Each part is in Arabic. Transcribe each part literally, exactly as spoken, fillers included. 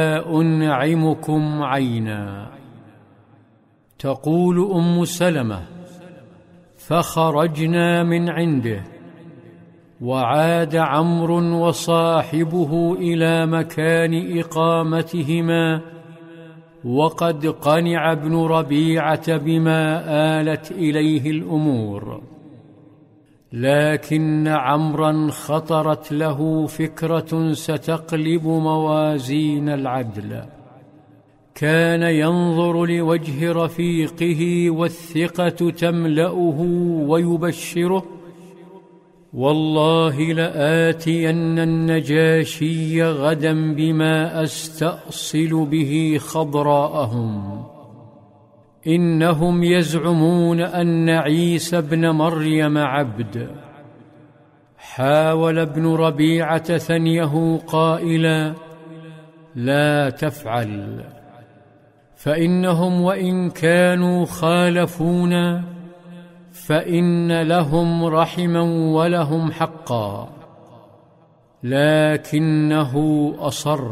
أنعمكم عينا. تقول أم سلمة: فخرجنا من عنده، وعاد عمرو وصاحبه إلى مكان إقامتهما، وقد قنع ابن ربيعة بما آلت إليه الأمور. لكن عمرا خطرت له فكرة ستقلب موازين العدل. كان ينظر لوجه رفيقه والثقة تملأه ويبشره: والله لآتين النجاشي غدا بما أستأصل به خضراءهم، إنهم يزعمون أن عيسى ابن مريم عبد. حاول ابن ربيعة ثنيه قائلا: لا تفعل، فإنهم وإن كانوا خالفونا فإن لهم رحما ولهم حقا. لكنه أصر.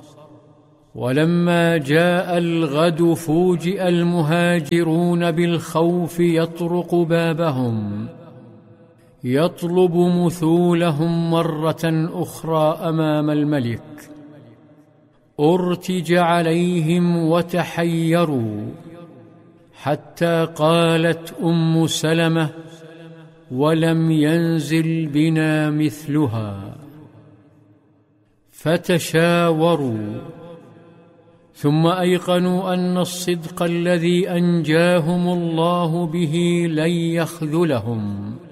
ولما جاء الغد فوجئ المهاجرون بالخوف يطرق بابهم يطلب مثولهم مرة أخرى أمام الملك. أرتج عليهم وتحيروا، حتى قالت أم سلمة: ولم ينزل بنا مثلها. فتشاوروا، ثم أيقنوا أن الصدق الذي أنجاهم الله به لن يخذلهم،